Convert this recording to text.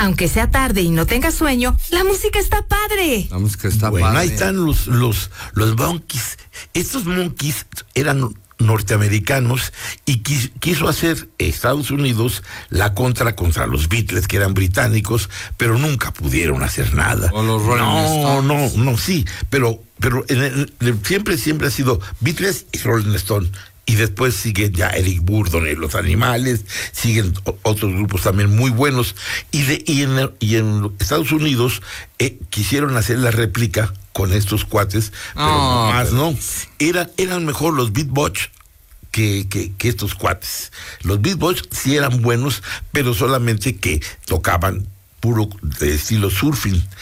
Aunque sea tarde y no tengas sueño, la música está padre. La música está Bueno, padre. ahí están los Monkees. Estos Monkees eran norteamericanos y quiso hacer Estados Unidos la contra los Beatles, que eran británicos, pero nunca pudieron hacer nada. O los Rolling Stones. No, sí, pero siempre ha sido Beatles y Rolling Stone. Y después siguen ya Eric Burdon y Los Animales, siguen otros grupos también muy buenos. Y en Estados Unidos quisieron hacer la réplica con estos cuates, pero más no. Eran mejor los Beat Boys que estos cuates. Los Beat Boys sí eran buenos, pero solamente que tocaban puro de estilo surfing.